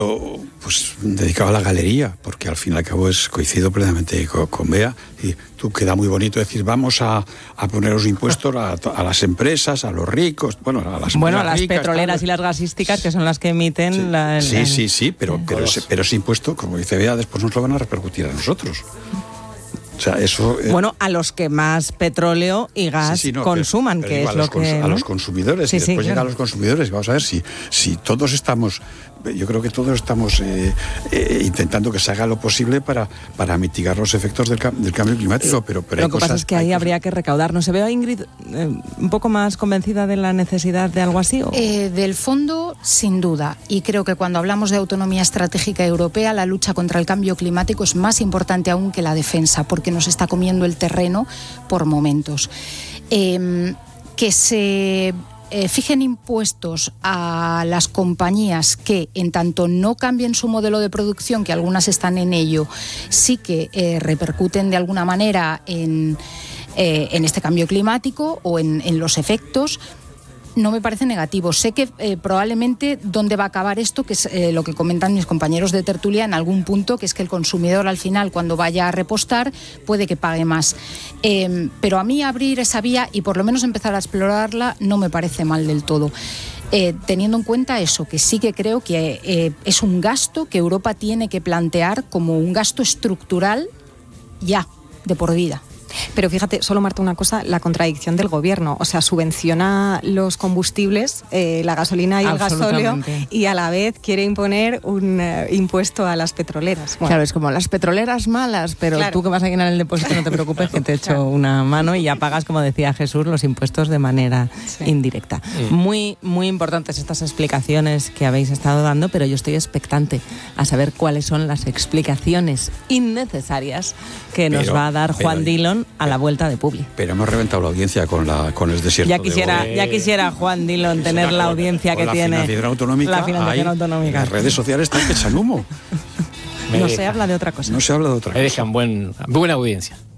Pues dedicado a la galería, porque al fin y al cabo coincido plenamente con Bea, y tú queda muy bonito decir vamos a poner los impuestos a las empresas, a los ricos, a las ricas, petroleras y las gasísticas, que son las que emiten sí, pero ese impuesto, como dice Bea, después nos lo van a repercutir a nosotros. O sea, eso, a los que más petróleo y gas consuman, que es lo que... A los consumidores, y después llega a los consumidores. Vamos a ver si todos estamos... Yo creo que todos estamos intentando que se haga lo posible para mitigar los efectos del cambio climático, pero lo que pasa es que ahí habría que recaudar. ¿No se ve a Ingrid un poco más convencida de la necesidad de algo así? Del fondo, sin duda. Y creo que cuando hablamos de autonomía estratégica europea, la lucha contra el cambio climático es más importante aún que la defensa, porque nos está comiendo el terreno por momentos. Que se fijen impuestos a las compañías que, en tanto no cambien su modelo de producción, que algunas están en ello, sí que repercuten de alguna manera en este cambio climático o en los efectos, no me parece negativo. Sé que probablemente dónde va a acabar esto, que es lo que comentan mis compañeros de tertulia en algún punto, que es que el consumidor al final, cuando vaya a repostar, puede que pague más. Pero a mí abrir esa vía y por lo menos empezar a explorarla no me parece mal del todo. Teniendo en cuenta eso, que sí que creo que es un gasto que Europa tiene que plantear como un gasto estructural ya, de por vida. Pero fíjate, solo Marta, una cosa, la contradicción del gobierno. O sea, subvenciona los combustibles, la gasolina y el gasóleo, y a la vez quiere imponer un impuesto a las petroleras. Claro, es como las petroleras malas, pero tú que vas a llenar el depósito no te preocupes, que te echo una mano y ya pagas, como decía Jesús, los impuestos de manera indirecta. Muy, muy importantes estas explicaciones que habéis estado dando, pero yo estoy expectante a saber cuáles son las explicaciones innecesarias que nos va a dar Juan Dillon a la vuelta de Publi. Pero hemos reventado la audiencia con el desierto. Ya quisiera Juan Dillon tener la audiencia que tiene la financiación autonómica. Las redes sociales están que echan humo. No se habla de otra cosa. Me dejan buena audiencia.